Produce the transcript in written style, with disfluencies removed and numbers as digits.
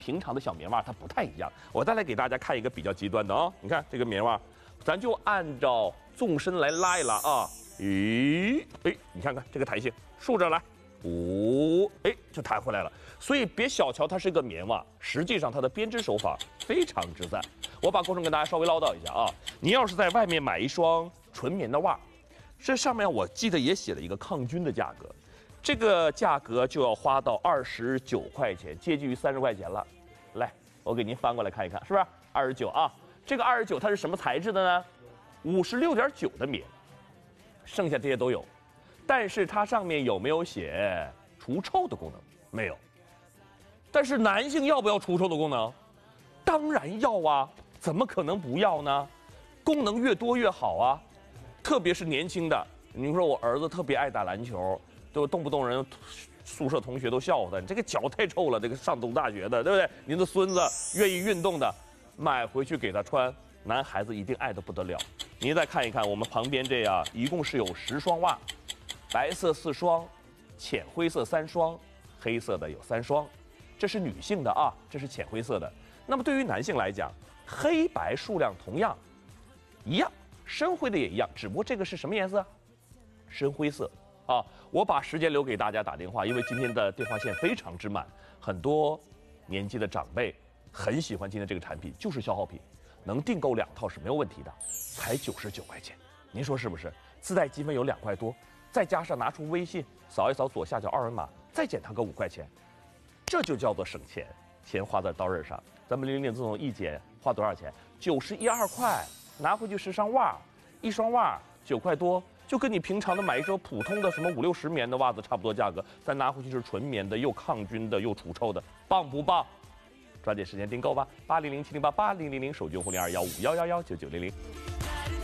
平常的小棉袜它不太一样。我再来给大家看一个比较极端的啊，你看这个棉袜，咱就按照纵深来拉一拉啊。咦，哎，你看看这个弹性，竖着来，哎，就弹回来了。所以别小瞧它是一个棉袜，实际上它的编织手法非常之赞。我把过程跟大家稍微唠叨一下啊，你要是在外面买一双纯棉的袜，这上面我记得也写了一个抗菌的价格，这个价格就要花到29块钱，接近于30块钱了。来，我给您翻过来看一看，是不是29啊？这个29它是什么材质的呢？56.9的棉，剩下这些都有，但是它上面有没有写除臭的功能？没有。但是男性要不要除臭的功能？当然要啊，怎么可能不要呢？功能越多越好啊，特别是年轻的。你说我儿子特别爱打篮球，都动不动人宿舍同学都笑话他，你这个脚太臭了，这个上东大学的，对不对？您的孙子愿意运动的，买回去给他穿，男孩子一定爱得不得了。您再看一看我们旁边这样，一共是有10双袜，白色4双，浅灰色3双，黑色的有3双。这是女性的啊，这是浅灰色的。那么对于男性来讲，黑白数量同样一样，深灰的也一样，只不过这个是什么颜色？深灰色啊。我把时间留给大家打电话，因为今天的电话线非常之满，很多年纪的长辈很喜欢今天这个产品，就是消耗品，能订购2套是没有问题的，才99块钱，您说是不是？自带积分有2块多，再加上拿出微信扫一扫左下角2维码，再减它个5块钱。这就叫做省钱，钱花在刀刃上。咱们00自动一减花多少钱？91.2块，拿回去10双袜，一双袜9块多，就跟你平常的买一双普通的什么50、60棉的袜子差不多价格，再拿回去是纯棉的，又抗菌的，又除臭的，棒不棒？抓紧时间订购吧，8007088000，手机用户021511199900。